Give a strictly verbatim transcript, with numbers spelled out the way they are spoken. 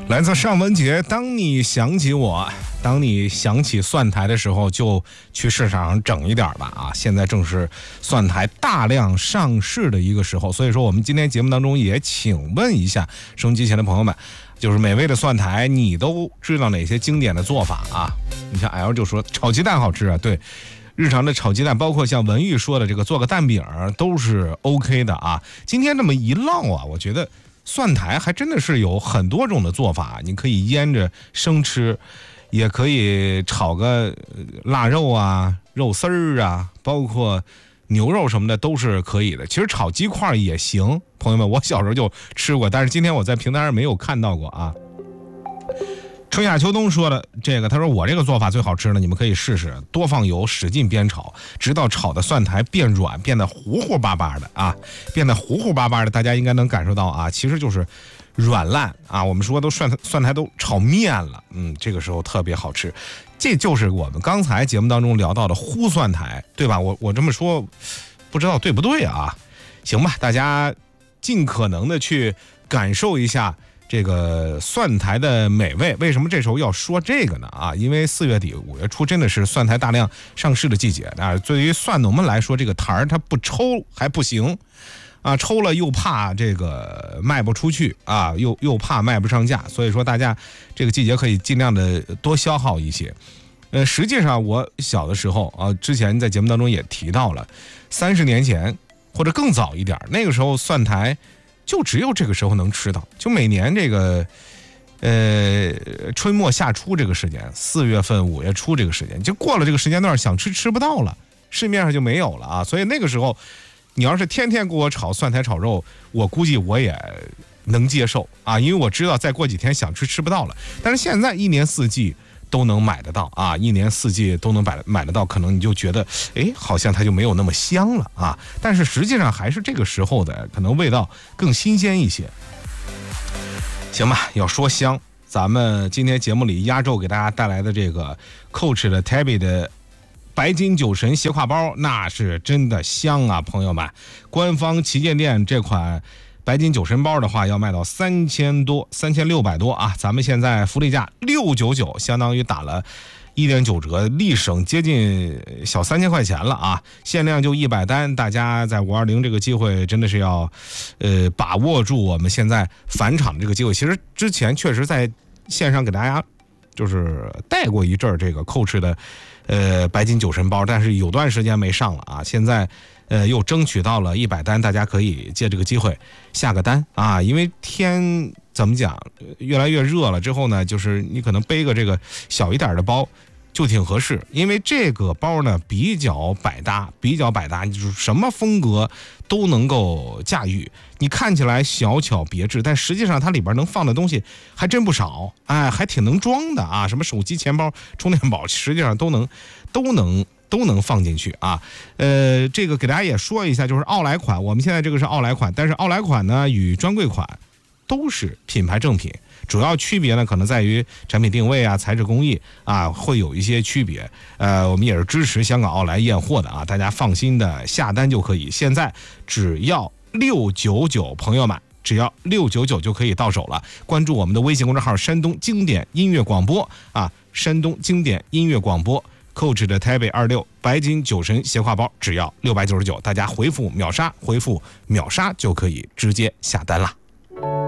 来自尚雯婕，当你想起我，当你想起蒜台的时候，就去市场上整一点吧啊！现在正是蒜台大量上市的一个时候，所以说我们今天节目当中也请问一下收音机前的朋友们，就是美味的蒜台，你都知道哪些经典的做法啊？你像 L 就说炒鸡蛋好吃啊，对。日常的炒鸡蛋，包括像文玉说的这个做个蛋饼都是 OK 的啊。今天这么一唠啊，我觉得蒜台还真的是有很多种的做法，你可以腌着生吃，也可以炒个腊肉啊、肉丝儿啊，包括牛肉什么的都是可以的。其实炒鸡块也行，朋友们，我小时候就吃过，但是今天我在平台上没有看到过啊。春夏秋冬说的这个，他说我这个做法最好吃呢，你们可以试试，多放油，使劲煸炒，直到炒的蒜台变软，变得糊糊巴巴的啊，变得糊糊巴巴的，大家应该能感受到啊，其实就是软烂啊。我们说都蒜蒜台都炒面了，嗯，这个时候特别好吃。这就是我们刚才节目当中聊到的烀蒜台，对吧？我我这么说，不知道对不对啊？行吧，大家尽可能的去感受一下这个蒜台的美味。为什么这时候要说这个呢？啊，因为四月底五月初真的是蒜台大量上市的季节啊。对于蒜农们来说，这个台儿它不抽还不行啊，抽了又怕这个卖不出去啊，又又怕卖不上价，所以说大家这个季节可以尽量的多消耗一些。呃，实际上我小的时候啊，之前在节目当中也提到了，三十年前或者更早一点，那个时候蒜台就只有这个时候能吃到，就每年这个呃春末夏初这个时间，四月份五月初这个时间，就过了这个时间段，想吃吃不到了，市面上就没有了啊。所以那个时候你要是天天给我炒蒜台炒肉，我估计我也能接受啊，因为我知道再过几天想吃吃不到了。但是现在一年四季都能买得到啊，一年四季都能买买得到，可能你就觉得哎，好像它就没有那么香了啊。但是实际上还是这个时候的可能味道更新鲜一些。行吧，要说香，咱们今天节目里压轴给大家带来的这个 Coach 的 Tabby 的白金酒神斜挎包，那是真的香啊，朋友们！官方旗舰店这款白金酒神包的话，要卖到三千多，三千六百多啊！咱们现在福利价六九九，相当于打了一点九折，立省接近小三千块钱了啊！限量就一百单，大家在五二零这个机会真的是要，呃，把握住我们现在返场的这个机会。其实之前确实在线上给大家就是带过一阵儿这个Coach的呃白金酒神包，但是有段时间没上了啊，现在。呃，又争取到了一百单，大家可以借这个机会下个单啊！因为天怎么讲，越来越热了之后呢，就是你可能背个这个小一点的包就挺合适，因为这个包呢比较百搭，比较百搭，就是什么风格都能够驾驭。你看起来小巧别致，但实际上它里边能放的东西还真不少，哎，还挺能装的啊！什么手机、钱包、充电宝，实际上都能都能。都能放进去啊，呃，这个给大家也说一下，就是奥莱款，我们现在这个是奥莱款，但是奥莱款呢与专柜款都是品牌正品，主要区别呢可能在于产品定位啊、材质工艺啊会有一些区别。呃，我们也是支持香港奥莱验货的啊，大家放心的下单就可以，现在只要六九九，朋友们。只要六九九就可以到手了。关注我们的微信公众号山东经典音乐广播啊，山东经典音乐广播Coach 的台北二六白金酒神斜挎包只要六百九十九，大家回复秒杀，回复秒杀就可以直接下单了。